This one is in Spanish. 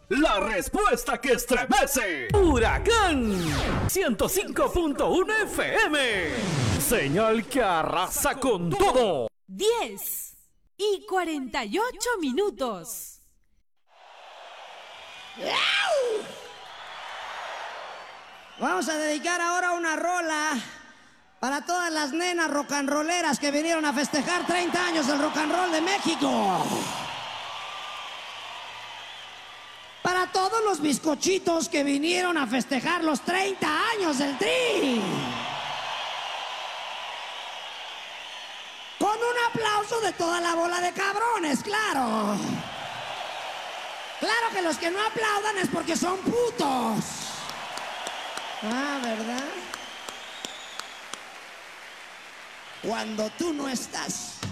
La respuesta que estremece. Huracán 105.1 FM. Señal que arrasa con todo. 10:48. Vamos a dedicar ahora una rola para todas las nenas rock and rolleras que vinieron a festejar 30 años del rock and roll de México. Para todos los bizcochitos que vinieron a festejar los 30 años del Tri. Con un aplauso de toda la bola de cabrones, claro. Claro que los que no aplaudan es porque son putos. Ah, ¿verdad? Cuando tú no estás.